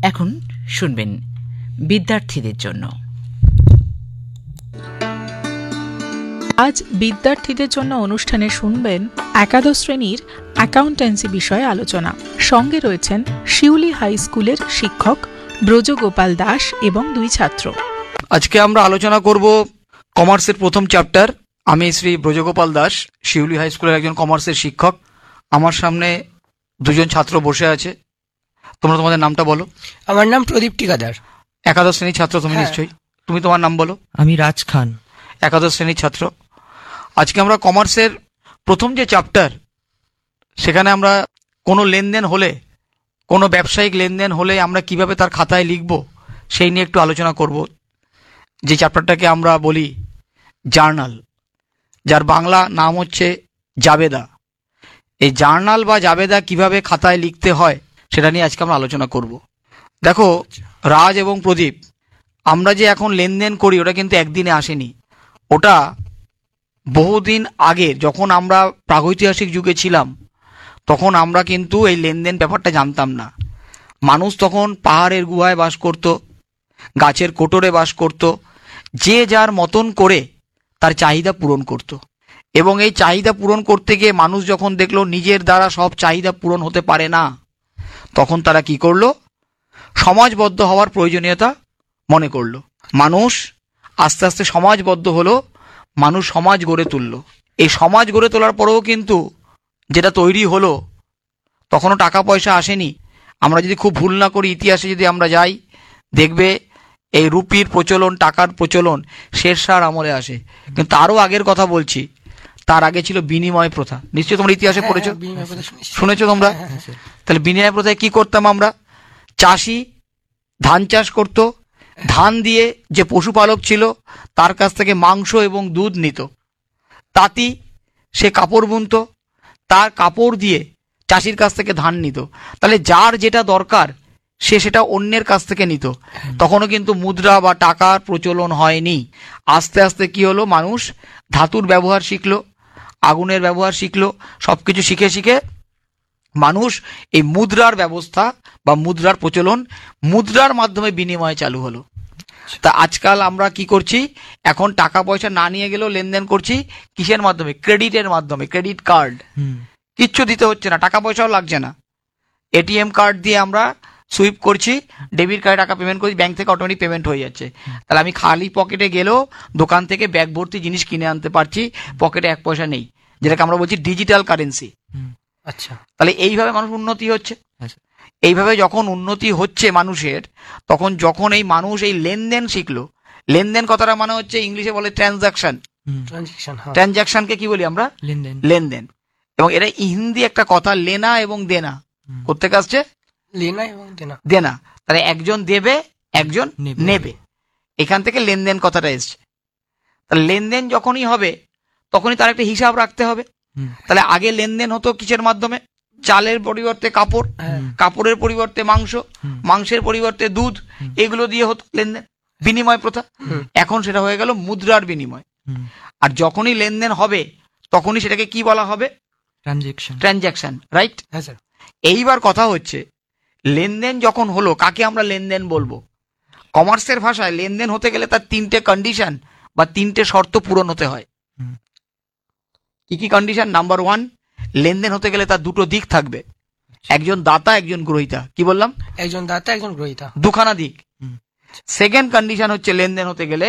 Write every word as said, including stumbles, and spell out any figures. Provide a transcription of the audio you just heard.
এখন শুনবেন বিদ্যার্থীদের জন্য। আজ বিদ্যার্থীদের জন্য অনুষ্ঠানে শুনবেন একাদশ শ্রেণীর অ্যাকাউন্টেন্সি বিষয়ে আলোচনা। সঙ্গে রয়েছেন শিউলি হাই স্কুলের শিক্ষক ব্রজগোপাল দাস এবং দুই ছাত্র। আজকে আমরা আলোচনা করব কমার্সের প্রথম চ্যাপ্টার। আমি শ্রী ব্রজগোপাল দাস, শিউলি হাই স্কুলের একজন কমার্সের শিক্ষক। আমার সামনে দুজন ছাত্র বসে আছে। তোমরা তোমাদের নামটা বলো। আমার নাম প্রদীপ টিকাদার। একাদশ শ্রেণীর ছাত্র তুমি? হ্যাঁ। নিশ্চয়ই। তুমি তোমার নাম বলো। আমি রাজ খান, একাদশ শ্রেণীর ছাত্র। আজকে আমরা কমার্সের প্রথম যে চ্যাপ্টার, সেখানে আমরা কোনো লেনদেন হলে, কোনো ব্যবসায়িক লেনদেন হলে আমরা কিভাবে তার খাতায় লিখব সেই নিয়ে একটু আলোচনা করব। যে চ্যাপ্টারটাকে আমরা বলি জার্নাল, যার বাংলা নাম হচ্ছে জাবেদা। এই জার্নাল বা জাবেদা কিভাবে খাতায় লিখতে হয় সেটা নিয়ে আজকে আমরা আলোচনা করব। দেখো রাজ এবং প্রদীপ, আমরা যে এখন লেনদেন করি ওটা কিন্তু একদিনে আসেনি। ওটা বহুদিন আগে, যখন আমরা প্রাগৈতিহাসিক যুগে ছিলাম, তখন আমরা কিন্তু এই লেনদেন ব্যাপারটা জানতাম না। মানুষ তখন পাহাড়ের গুহায় বাস করত, গাছের কোটরে বাস করত, যে যার মতন করে তার চাহিদা পূরণ করত। এবং এই চাহিদা পূরণ করতে গিয়ে মানুষ যখন দেখলো নিজের দ্বারা সব চাহিদা পূরণ হতে পারে না, তখন তারা কি করলো? সমাজবদ্ধ হওয়ার প্রয়োজনীয়তা মনে করলো। মানুষ আস্তে আস্তে সমাজবদ্ধ হলো, মানুষ সমাজ গড়ে তুললো। এই সমাজ গড়ে তোলার পরেও কিন্তু যেটা তৈরি হলো, তখনও টাকা পয়সা আসেনি। আমরা যদি খুব ভুল না করি, ইতিহাসে যদি আমরা যাই, দেখবে এই রুপির প্রচলন, টাকার প্রচলন শেরশাহর আমলে আসে। কিন্তু তারও আগের কথা বলছি, তার আগে ছিল বিনিময় প্রথা। নিশ্চয়ই তোমরা ইতিহাসে পড়েছো, শুনেছো তোমরা। তাহলে বিনিময় প্রথায় কি করতাম আমরা? চাষি ধান চাষ করত, ধান দিয়ে যে পশুপালক ছিল তার কাছ থেকে মাংস এবং দুধ নিত। তাঁতি সে কাপড় বুনত, তার কাপড় দিয়ে চাষির কাছ থেকে ধান নিত। তাহলে যার যেটা দরকার সে সেটা অন্যের কাছ থেকে নিত। তখনও কিন্তু মুদ্রা বা টাকার প্রচলন হয়নি। আস্তে আস্তে কি হলো? মানুষ ধাতুর ব্যবহার শিখলো, আগুনের ব্যবহার শিখলো, সব কিছু শিখে শিখে মানুষ এই মুদ্রার ব্যবস্থা বা মুদ্রার প্রচলন, মুদ্রার মাধ্যমে বিনিময় চালু হলো। তা আজকাল আমরা কি করছি? এখন টাকা পয়সা না নিয়ে গেলেও লেনদেন করছি কিসের মাধ্যমে? ক্রেডিটের মাধ্যমে। ক্রেডিট কার্ড, কিচ্ছু দিতে হচ্ছে না, টাকা পয়সাও লাগছে না। এটিএম কার্ড দিয়ে আমরা সুইপ করছি, ডেবিট কার্ডে টাকা পেমেন্ট করছি, ব্যাংক থেকে অটোমেটিক পেমেন্ট হয়ে যাচ্ছে। তাহলে আমি খালি পকেটে গেলেও দোকান থেকে ব্যাগ ভর্তি জিনিস কিনে আনতে পারছি, পকেটে এক পয়সা নেই, যেটাকে আমরা বলছি ডিজিটাল কারেন্সি। আচ্ছা, তাহলে এইভাবে মানুষ উন্নতি হচ্ছে। এইভাবে যখন উন্নতি হচ্ছে মানুষের, তখন যখন এই মানুষ এই লেনদেন শিখলো, লেনদেন কথাটা মানে হচ্ছে ইংলিশে বলে ট্রানজাকশন। ট্রানজাকশনকে কি বলি আমরা? লেনদেন। লেনদেন। এবং এটা হিন্দি একটা কথা, লেনা এবং দেনা। কোথেকে আসছে? লেনা এবং দেনা। দেনা। তাহলে একজন দেবে, একজন নেবে, এখান থেকে লেনদেন কথাটা এসছে। তাহলে লেনদেন যখনই হবে তখনই তার একটা হিসাব রাখতে হবে। তাহলে আগে লেনদেন হতো কিসের মাধ্যমে? চালের পরিবর্তে কাপড়, কাপড়ের পরিবর্তে মাংস, মাংসের পরিবর্তে দুধ, এগুলো দিয়ে হতো লেনদেন, বিনিময় প্রথা। এখন সেটা হয়ে গেল মুদ্রার বিনিময়। আর যখনই লেনদেন হবে তখনই সেটাকে কি বলা হবে? ট্রানজাকশন। Transaction, right? হ্যাঁ স্যার। এইবার কথা হচ্ছে, লেনদেন যখন হলো কাকে আমরা লেনদেন বলবো? কমার্সের ভাষায় লেনদেন হতে গেলে তার তিনটে কন্ডিশন বা তিনটে শর্ত পূরণ হতে হয়। কি কি কন্ডিশন? নাম্বার ওয়ান, লেনদেন হতে গেলে তার দুটো দিক থাকবে, একজন দাতা একজন গ্রহীতা। কি বললাম? একজন দাতা একজন গ্রহীতা, দুখানা দিক। সেকেন্ড কন্ডিশন হচ্ছে লেনদেন হতে গেলে